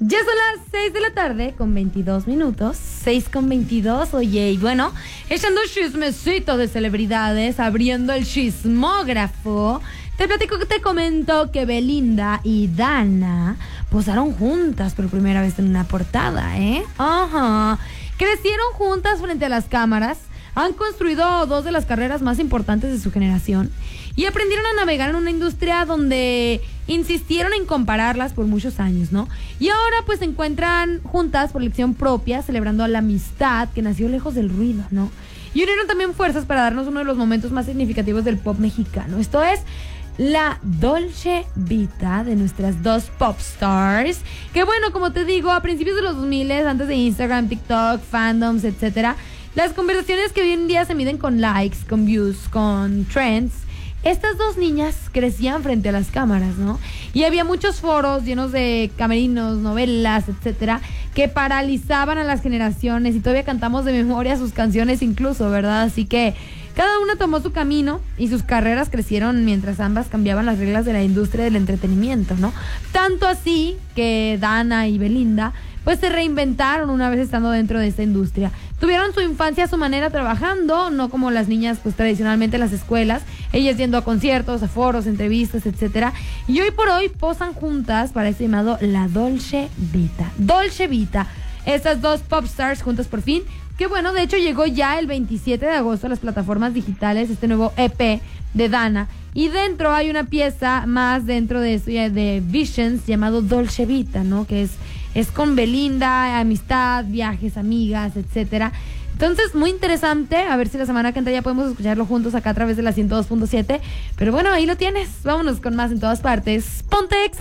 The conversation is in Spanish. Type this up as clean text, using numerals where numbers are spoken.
Ya son las 6 de la tarde con 22 minutos. 6 con 22, oye, y bueno, echando chismecito de celebridades, abriendo el chismógrafo. Te comento que Belinda y Dana posaron juntas por primera vez en una portada, ¿eh? Ajá. Crecieron juntas frente a las cámaras, han construido dos de las carreras más importantes de su generación y aprendieron a navegar en una industria donde insistieron en compararlas por muchos años, ¿no? Y ahora pues se encuentran juntas por elección propia, celebrando la amistad que nació lejos del ruido, ¿no? Y unieron también fuerzas para darnos uno de los momentos más significativos del pop mexicano. Esto es la Dolce Vita de nuestras dos pop stars, que bueno, como te digo, a principios de los 2000, antes de Instagram, TikTok, fandoms, etcétera, las conversaciones que hoy en día se miden con likes, con views, con trends, estas dos niñas crecían frente a las cámaras, ¿no? Y había muchos foros llenos de camerinos, novelas, etcétera, que paralizaban a las generaciones y todavía cantamos de memoria sus canciones incluso, ¿verdad? Así que cada una tomó su camino y sus carreras crecieron mientras ambas cambiaban las reglas de la industria del entretenimiento, ¿no? Tanto así que Dana y Belinda pues se reinventaron una vez estando dentro de esta industria. Tuvieron su infancia a su manera trabajando, no como las niñas pues tradicionalmente en las escuelas, ellas yendo a conciertos, a foros, entrevistas, etcétera. Y hoy por hoy posan juntas para este llamado La Dolce Vita. Dolce Vita. Estas dos pop stars juntas por fin. Que bueno, de hecho llegó ya el 27 de agosto a las plataformas digitales este nuevo EP de Dana. Y dentro hay una pieza más dentro de eso, de Visions, llamado Dolce Vita, ¿no? Que es con Belinda, amistad, viajes, amigas, etcétera. Entonces, muy interesante. A ver si la semana que entra ya podemos escucharlo juntos acá a través de la 102.7. Pero bueno, ahí lo tienes. Vámonos con más en todas partes. Ponte Exa.